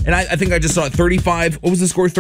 And I think I just saw it 35. What was the score?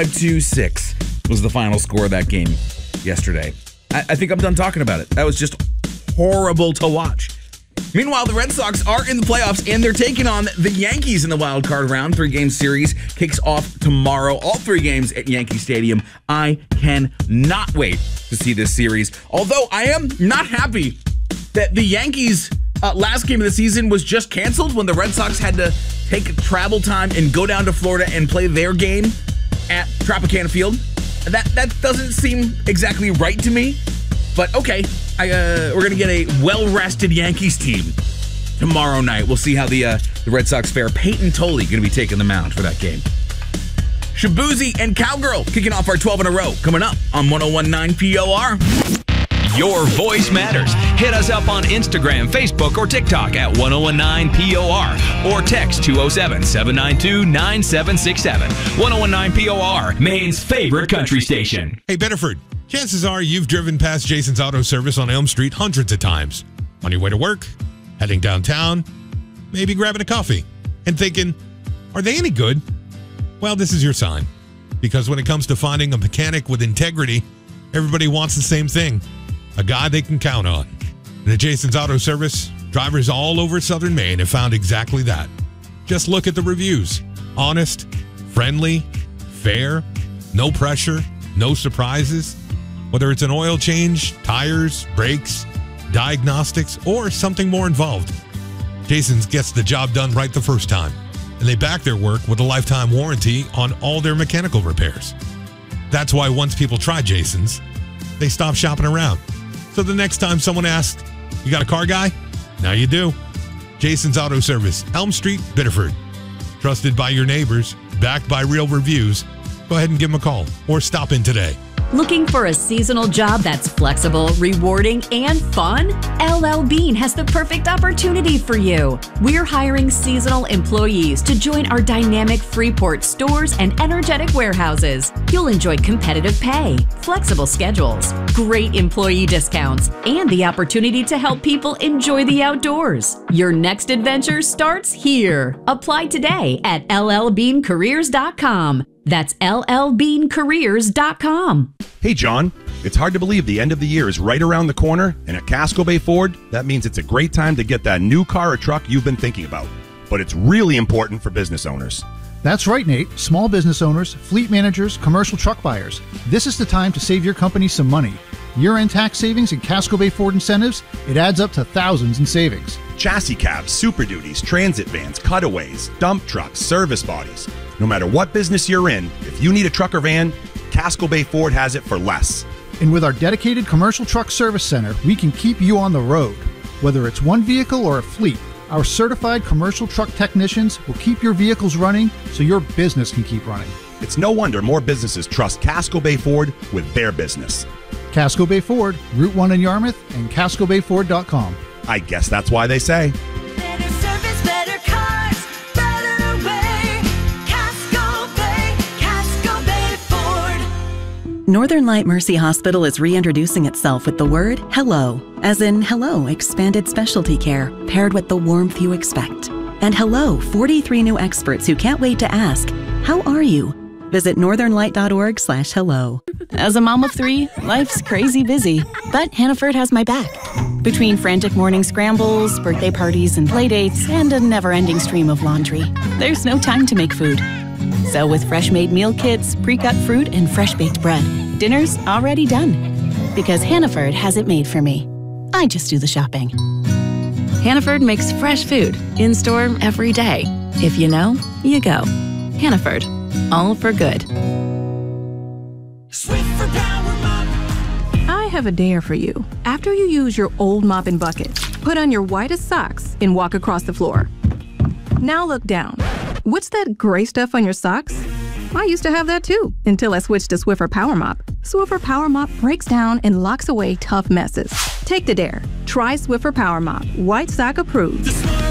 35-6 was the final score of that game yesterday. I think I'm done talking about it. That was just horrible to watch. Meanwhile, the Red Sox are in the playoffs, and they're taking on the Yankees in the wild card round. 3-game series kicks off tomorrow. All 3 games at Yankee Stadium. I cannot wait to see this series. Although I am not happy that the Yankees' last game of the season was just canceled when the Red Sox had to take travel time and go down to Florida and play their game at Tropicana Field. That doesn't seem exactly right to me. But okay, we're going to get a well-rested Yankees team tomorrow night. We'll see how the Red Sox fare. Peyton Tolley going to be taking the mound for that game. Shabuzi and Cowgirl kicking off our 12 in a row coming up on 101.9 POR. Your voice matters. Hit us up on Instagram, Facebook, or TikTok at 1019 POR or text 207-792-9767. 1019 POR, Maine's favorite country station. Hey, Bedford, chances are you've driven past Jason's Auto Service on Elm Street hundreds of times. On your way to work, heading downtown, maybe grabbing a coffee, and thinking, are they any good? Well, this is your sign. Because when it comes to finding a mechanic with integrity, everybody wants the same thing. A guy they can count on. And at Jason's Auto Service, drivers all over Southern Maine have found exactly that. Just look at the reviews. Honest, friendly, fair, no pressure, no surprises. Whether it's an oil change, tires, brakes, diagnostics, or something more involved, Jason's gets the job done right the first time. And they back their work with a lifetime warranty on all their mechanical repairs. That's why once people try Jason's, they stop shopping around. So the next time someone asks, you got a car guy? Now you do. Jason's Auto Service, Elm Street, Biddeford. Trusted by your neighbors, backed by real reviews. Go ahead and give them a call or stop in today. Looking for a seasonal job that's flexible, rewarding, and fun? LL Bean has the perfect opportunity for you. We're hiring seasonal employees to join our dynamic Freeport stores and energetic warehouses. You'll enjoy competitive pay, flexible schedules, great employee discounts, and the opportunity to help people enjoy the outdoors. Your next adventure starts here. Apply today at llbeancareers.com. That's llbeancareers.com. Hey, John. It's hard to believe the end of the year is right around the corner, and at Casco Bay Ford, that means it's a great time to get that new car or truck you've been thinking about. But it's really important for business owners. That's right, Nate. Small business owners, fleet managers, commercial truck buyers. This is the time to save your company some money. Year-end tax savings and Casco Bay Ford incentives, it adds up to thousands in savings. Chassis cabs, Super Duties, transit vans, cutaways, dump trucks, service bodies. No matter what business you're in, if you need a truck or van, Casco Bay Ford has it for less. And with our dedicated commercial truck service center, we can keep you on the road. Whether it's one vehicle or a fleet, our certified commercial truck technicians will keep your vehicles running so your business can keep running. It's no wonder more businesses trust Casco Bay Ford with their business. Casco Bay Ford, Route 1 in Yarmouth, and CascoBayFord.com. I guess that's why they say. Better service, better cars, better way. Casco Bay Ford. Northern Light Mercy Hospital is reintroducing itself with the word hello, as in hello, expanded specialty care, paired with the warmth you expect. And hello, 43 new experts who can't wait to ask, how are you? Visit northernlight.org/hello. As a mom of 3, life's crazy busy, but Hannaford has my back. Between frantic morning scrambles, birthday parties, and playdates, and a never-ending stream of laundry, there's no time to make food. So with fresh-made meal kits, pre-cut fruit, and fresh-baked bread, dinner's already done. Because Hannaford has it made for me. I just do the shopping. Hannaford makes fresh food, in-store every day. If you know, you go. Hannaford. All for good. I have a dare for you. After you use your old mop and bucket, put on your whitest socks and walk across the floor. Now look down. What's that gray stuff on your socks? I used to have that too, until I switched to Swiffer Power Mop. Swiffer Power Mop breaks down and locks away tough messes. Take the dare. Try Swiffer Power Mop. White sock approved.